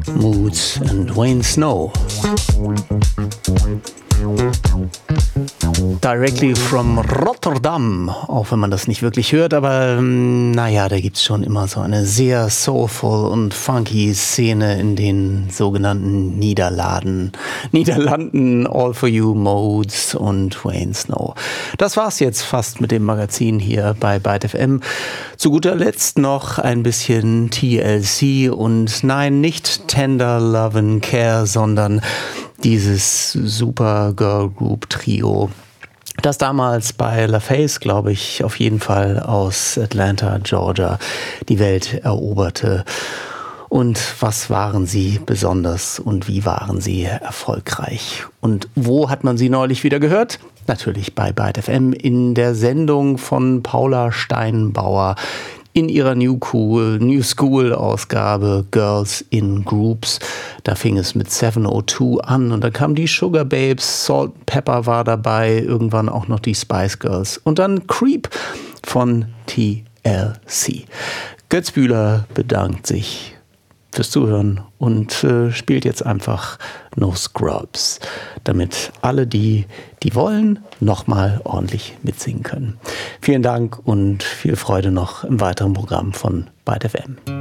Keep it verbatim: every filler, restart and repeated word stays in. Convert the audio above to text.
Moods and Wayne Snow. Directly from Rotterdam, auch wenn man das nicht wirklich hört, aber ähm, naja, da gibt's schon immer so eine sehr soulful und funky Szene in den sogenannten Niederlanden. Niederlanden, All For You, Modes und Wayne Snow. Das war's jetzt fast mit dem Magazin hier bei Byte F M. Zu guter Letzt noch ein bisschen T L C und nein, nicht Tender Love and Care, sondern dieses super Girl Group Trio, das damals bei LaFace, glaube ich, auf jeden Fall aus Atlanta, Georgia, die Welt eroberte. Und was waren sie besonders und wie waren sie erfolgreich? Und wo hat man sie neulich wieder gehört? Natürlich bei Byte F M in der Sendung von Paula Steinbauer in ihrer New Cool, New School Ausgabe Girls in Groups. Da fing es mit seven oh two an und dann kamen die Sugar Babes, Salt and Pepper war dabei, irgendwann auch noch die Spice Girls und dann Creep von T L C. Götz Bühler bedankt sich fürs Zuhören und äh, spielt jetzt einfach No Scrubs, damit alle, die, die wollen, nochmal ordentlich mitsingen können. Vielen Dank und viel Freude noch im weiteren Programm von Byte F M.